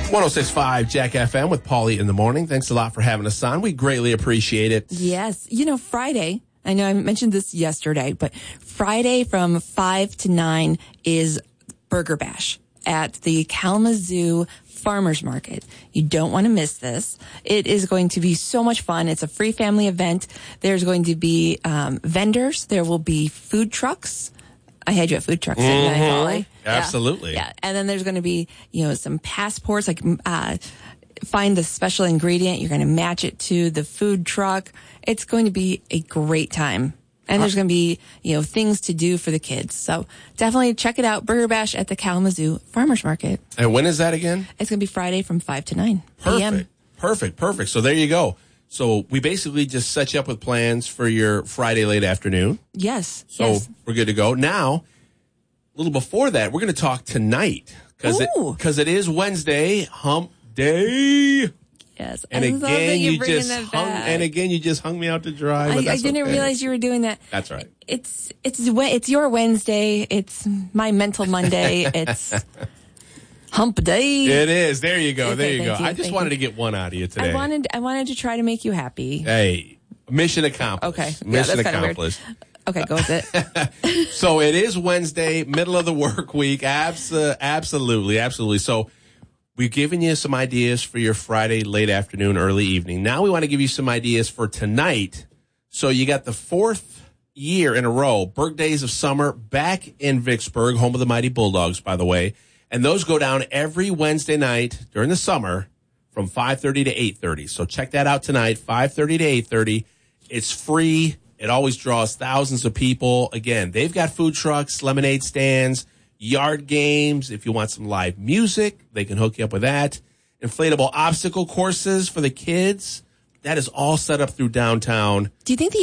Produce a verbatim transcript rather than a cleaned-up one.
one oh six point five Jack F M with Paulie in the morning. Thanks a lot for having us on. We greatly appreciate it. Yes. You know, Friday, I know I mentioned this yesterday, but Friday from five to nine is Burger Bash at the Kalamazoo Farmers Market. You don't want to miss this. It is going to be so much fun. It's a free family event. There's going to be um, vendors. There will be food trucks. I had you at food trucks, didn't I, Paulie? Absolutely. Yeah. yeah. And then there's going to be, you know, some passports, like uh, find the special ingredient. You're going to match it to the food truck. It's going to be a great time. And there's going to be, you know, things to do for the kids. So definitely check it out. Burger Bash at the Kalamazoo Farmers Market. And when is that again? It's going to be Friday from five to nine Perfect. p.m. Perfect. Perfect. So there you go. So we basically just set you up with plans for your Friday late afternoon. Yes. So yes. we're good to go. Now, a little before that, we're going to talk tonight because it, Ooh. it is Wednesday, hump day. Yes. And I love that again, you're you bringing just that hung, back. and again, you just hung me out to dry. I, But I that's didn't okay. realize you were doing that. That's right. It's it's it's your Wednesday. It's my mental Monday. It's hump day. It is. There you go. Okay, there you go. thank you, I just thank wanted you. to get one out of you today. I wanted I wanted to try to make you happy. Hey, mission accomplished. Okay. Yeah, Mission that's kinda weird. accomplished. Okay, go with it. So it is Wednesday, middle of the work week. Abs- uh, absolutely, absolutely. So we've given you some ideas for your Friday late afternoon, early evening. Now we want to give you some ideas for tonight. So you got the fourth year in a row, Berg Days of Summer, back in Vicksburg, home of the Mighty Bulldogs, by the way. And those go down every Wednesday night during the summer from five thirty to eight thirty. So check that out tonight, five thirty to eight thirty. It's free. It always draws thousands of people. Again, they've got food trucks, lemonade stands, yard games. If you want some live music, they can hook you up with that. Inflatable obstacle courses for the kids. That is all set up through downtown. Do you think the